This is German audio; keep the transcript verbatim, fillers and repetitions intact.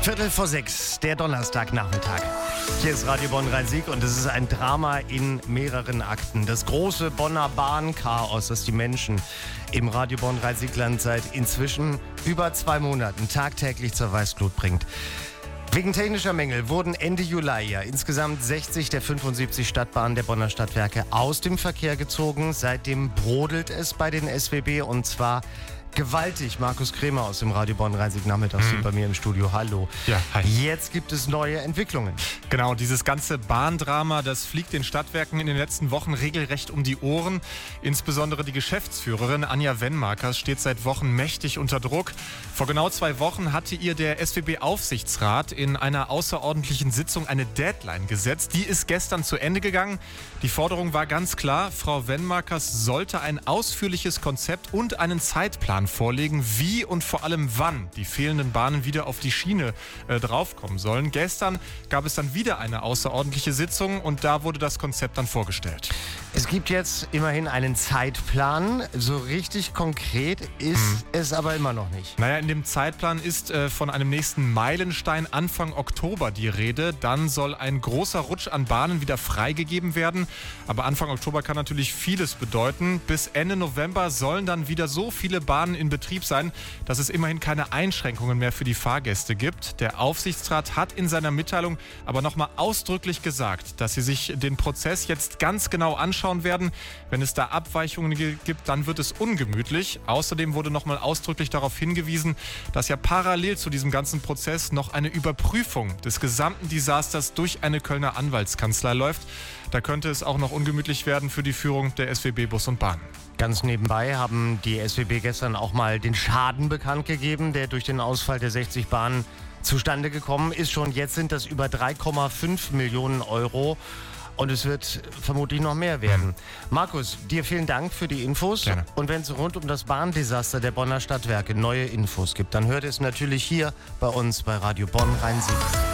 Viertel vor sechs, der Donnerstagnachmittag. Hier ist Radio Bonn Rhein-Sieg und es ist ein Drama in mehreren Akten. Das große Bonner Bahnchaos, das die Menschen im Radio Bonn Rhein-Sieg-Land seit inzwischen über zwei Monaten tagtäglich zur Weißglut bringt. Wegen technischer Mängel wurden Ende Juli ja insgesamt sechzig der fünfundsiebzig Stadtbahnen der Bonner Stadtwerke aus dem Verkehr gezogen. Seitdem brodelt es bei den S W B und zwar gewaltig. Markus Krämer aus dem Radio Bonn Rhein-Sieg nachmittags mhm. bei mir im Studio. Hallo. Ja, hi. Jetzt gibt es neue Entwicklungen. Genau, dieses ganze Bahndrama, das fliegt den Stadtwerken in den letzten Wochen regelrecht um die Ohren. Insbesondere die Geschäftsführerin Anja Wenmakers steht seit Wochen mächtig unter Druck. Vor genau zwei Wochen hatte ihr der S W B-Aufsichtsrat in einer außerordentlichen Sitzung eine Deadline gesetzt. Die ist gestern zu Ende gegangen. Die Forderung war ganz klar, Frau Wenmakers sollte ein ausführliches Konzept und einen Zeitplan vorlegen, wie und vor allem wann die fehlenden Bahnen wieder auf die Schiene äh, draufkommen sollen. Gestern gab es dann wieder eine außerordentliche Sitzung und da wurde das Konzept dann vorgestellt. Es gibt jetzt immerhin einen Zeitplan. So richtig konkret ist hm. es aber immer noch nicht. Naja, in dem Zeitplan ist äh, von einem nächsten Meilenstein Anfang Oktober die Rede. Dann soll ein großer Rutsch an Bahnen wieder freigegeben werden. Aber Anfang Oktober kann natürlich vieles bedeuten. Bis Ende November sollen dann wieder so viele Bahnen in Betrieb sein, dass es immerhin keine Einschränkungen mehr für die Fahrgäste gibt. Der Aufsichtsrat hat in seiner Mitteilung aber nochmal ausdrücklich gesagt, dass sie sich den Prozess jetzt ganz genau anschauen werden. Wenn es da Abweichungen gibt, dann wird es ungemütlich. Außerdem wurde nochmal ausdrücklich darauf hingewiesen, dass ja parallel zu diesem ganzen Prozess noch eine Überprüfung des gesamten Desasters durch eine Kölner Anwaltskanzlei läuft. Da könnte es auch noch ungemütlich werden für die Führung der S W B Bus und Bahn. Ganz nebenbei haben die S W B gestern auch mal den Schaden bekannt gegeben, der durch den Ausfall der sechzig Bahnen zustande gekommen ist. Schon jetzt sind das über drei Komma fünf Millionen Euro. Und es wird vermutlich noch mehr werden. Mhm. Markus, dir vielen Dank für die Infos. Gerne. Und wenn es rund um das Bahndesaster der Bonner Stadtwerke neue Infos gibt, dann hört es natürlich hier bei uns bei Radio Bonn Rhein-Sieg.